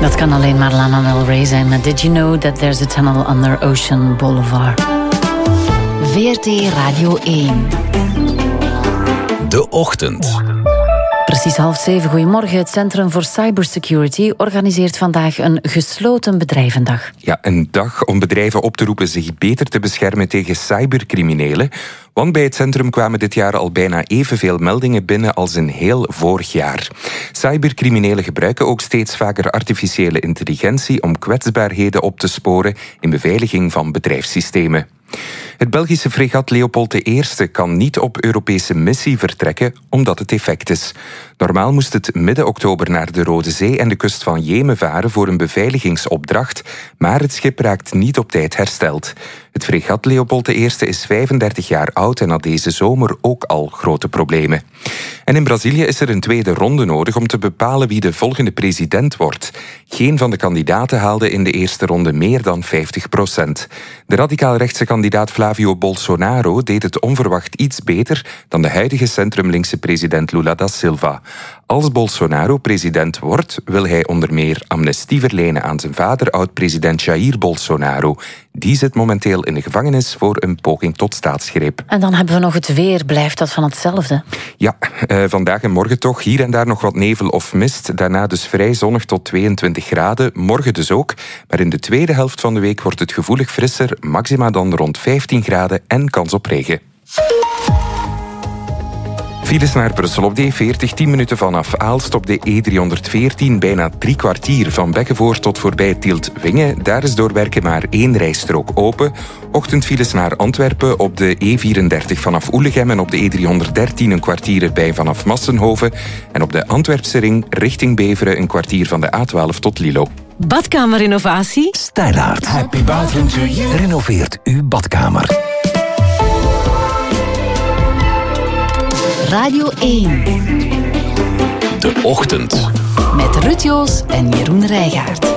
Dat kan alleen maar Lana Del Rey zijn met Did You Know That There's a Tunnel Under Ocean Boulevard. VRT Radio 1. De Ochtend. Precies 6:30. Goedemorgen. Het Centrum voor Cybersecurity organiseert vandaag een gesloten bedrijvendag. Ja, een dag om bedrijven op te roepen zich beter te beschermen tegen cybercriminelen. Want bij het centrum kwamen dit jaar al bijna evenveel meldingen binnen als in heel vorig jaar. Cybercriminelen gebruiken ook steeds vaker artificiële intelligentie om kwetsbaarheden op te sporen in beveiliging van bedrijfssystemen. Het Belgische fregat Leopold I kan niet op Europese missie vertrekken omdat het defect is. Normaal moest het midden oktober naar de Rode Zee en de kust van Jemen varen voor een beveiligingsopdracht, maar het schip raakt niet op tijd hersteld. Het fregat Leopold I is 35 jaar oud en had deze zomer ook al grote problemen. En in Brazilië is er een tweede ronde nodig om te bepalen wie de volgende president wordt. Geen van de kandidaten haalde in de eerste ronde meer dan 50%. De radicaal-rechtse kandidaat Flávio Bolsonaro deed het onverwacht iets beter dan de huidige centrumlinkse president Lula da Silva. Als Bolsonaro president wordt, wil hij onder meer amnestie verlenen aan zijn vader, oud-president Jair Bolsonaro. Die zit momenteel in de gevangenis voor een poging tot staatsgreep. En dan hebben we nog het weer. Blijft dat van hetzelfde? Ja, vandaag en morgen toch. Hier en daar nog wat nevel of mist. Daarna dus vrij zonnig tot 22 graden. Morgen dus ook. Maar in de tweede helft van de week wordt het gevoelig frisser. Maxima dan rond 15 graden en kans op regen. Files naar Brussel op de E40, 10 minuten vanaf Aalst op de E314, bijna 3 kwartier van Bekkenvoort tot voorbij Tielt-Wingen. Daar is door werken maar 1 rijstrook open. Ochtendfiles naar Antwerpen op de E34 vanaf Oelegem en op de E313 een kwartier erbij vanaf Massenhoven. En op de Antwerpse ring richting Beveren een kwartier van de A12 tot Lilo. Badkamerrenovatie? Stylaert. Happy bathroom to you. Renoveert uw badkamer. Radio 1. De Ochtend. Met Ruud Joos en Jeroen Rijgaard.